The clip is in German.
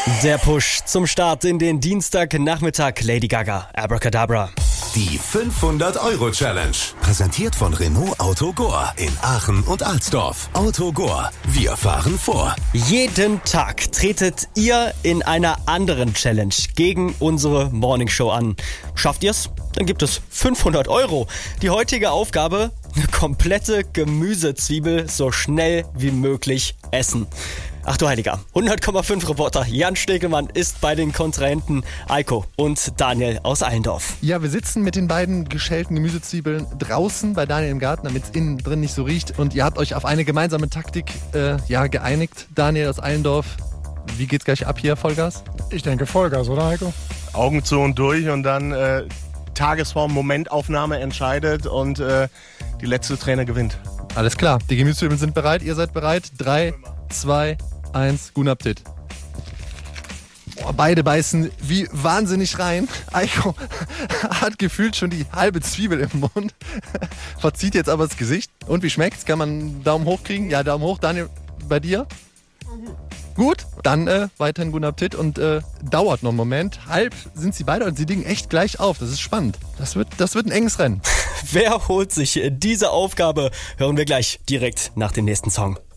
Der Push zum Start in den Dienstagnachmittag. Lady Gaga, Abracadabra. Die 500-Euro-Challenge. Präsentiert von Renault Autogor in Aachen und Alsdorf. Autogor, wir fahren vor. Jeden Tag tretet ihr in einer anderen Challenge gegen unsere Morningshow an. Schafft ihr's? Dann gibt es 500 Euro. Die heutige Aufgabe: eine komplette Gemüsezwiebel so schnell wie möglich essen. Ach du Heiliger, 100,5 Reporter Jan Stegelmann ist bei den Kontrahenten Eiko und Daniel aus Allendorf. Ja, wir sitzen mit den beiden geschälten Gemüsezwiebeln draußen bei Daniel im Garten, damit es innen drin nicht so riecht. Und ihr habt euch auf eine gemeinsame Taktik geeinigt. Daniel aus Allendorf, wie geht's gleich ab hier? Vollgas? Ich denke Vollgas, oder Heiko? Augen zu und durch und dann Tagesform, Momentaufnahme entscheidet und die letzte Trainer gewinnt. Alles klar, die Gemüsezwiebeln sind bereit, ihr seid bereit. 3, 2, 1, guten Appetit. Boah, beide beißen wie wahnsinnig rein. Eiko hat gefühlt schon die halbe Zwiebel im Mund. Verzieht jetzt aber das Gesicht. Und wie schmeckt's? Kann man einen Daumen hoch kriegen? Ja, Daumen hoch. Daniel, bei dir? Gut, dann weiterhin guten Appetit und dauert noch einen Moment. Halb sind sie beide und sie liegen echt gleich auf. Das ist spannend. Das wird ein enges Rennen. Wer holt sich diese Aufgabe? Hören wir gleich direkt nach dem nächsten Song.